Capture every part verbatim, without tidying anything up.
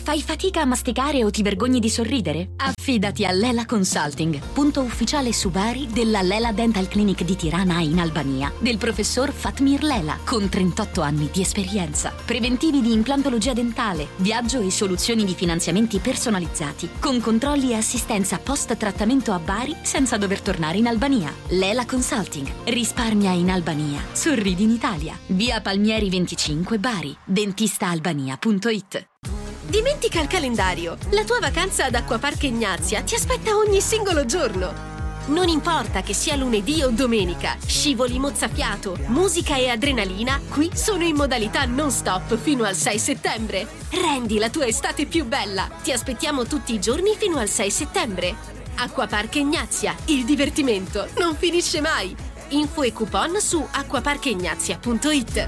Fai fatica a masticare o ti vergogni di sorridere? Affidati a Lela Consulting, punto ufficiale su Bari della Lela Dental Clinic di Tirana in Albania, del professor Fatmir Lela, con trentotto anni di esperienza. Preventivi di implantologia dentale, viaggio e soluzioni di finanziamenti personalizzati, con controlli e assistenza post-trattamento a Bari senza dover tornare in Albania. Lela Consulting. Risparmia in Albania. Sorridi in Italia. Via Palmieri venticinque, Bari. dentista albania punto it. Dimentica il calendario. La tua vacanza ad Acquapark Ignazia ti aspetta ogni singolo giorno. Non importa che sia lunedì o domenica, scivoli mozzafiato, musica e adrenalina, qui sono in modalità non stop fino al sei settembre. Rendi la tua estate più bella. Ti aspettiamo tutti i giorni fino al sei settembre. Acquapark Ignazia, il divertimento non finisce mai. Info e coupon su acquapark ignazia punto it.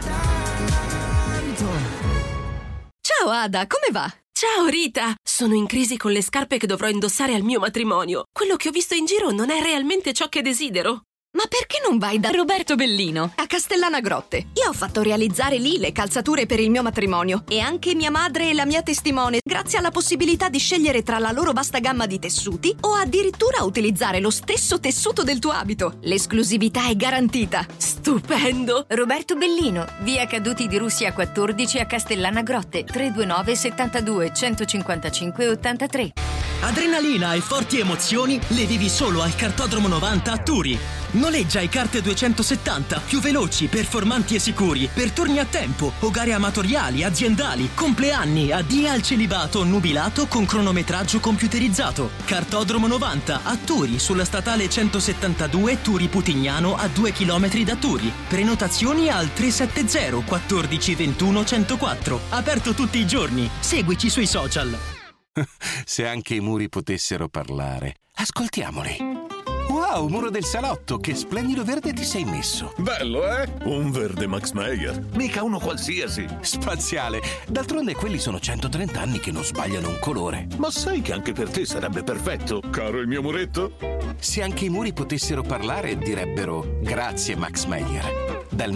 Ciao Ada, come va? Ciao Rita! Sono in crisi con le scarpe che dovrò indossare al mio matrimonio. Quello che ho visto in giro non è realmente ciò che desidero. Ma perché non vai da Roberto Bellino a Castellana Grotte? Io ho fatto realizzare lì le calzature per il mio matrimonio e anche mia madre e la mia testimone, grazie alla possibilità di scegliere tra la loro vasta gamma di tessuti o addirittura utilizzare lo stesso tessuto del tuo abito. L'esclusività è garantita. Stupendo! Roberto Bellino, via Caduti di Russia quattordici a Castellana Grotte, tre due nove settantadue centocinquantacinque ottantatré. Adrenalina e forti emozioni le vivi solo al Kartodromo novanta a Turi. Noleggia i kart duecentosettanta, più veloci, performanti e sicuri, per turni a tempo o gare amatoriali, aziendali, compleanni, addii al celibato nubilato con cronometraggio computerizzato. Kartodromo novanta a Turi, sulla statale centosettantadue Turi Putignano, a due chilometri da Turi. Prenotazioni al tre sette zero quattordici ventuno centoquattro. Aperto tutti i giorni. Seguici sui social. Se anche i muri potessero parlare. Ascoltiamoli. Wow, muro del salotto, che splendido verde ti sei messo. Bello, eh? Un verde Max Meyer. Mica uno qualsiasi. Spaziale. D'altronde quelli sono centotrenta anni che non sbagliano un colore. Ma sai che anche per te sarebbe perfetto, caro il mio muretto? Se anche i muri potessero parlare, direbbero grazie Max Meyer. Dal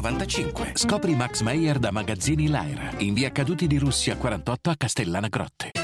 milleottocentonovantacinque. Scopri Max Meyer da Magazzini Lyra, in via Caduti di Russia quarantotto a Castellana Grotte.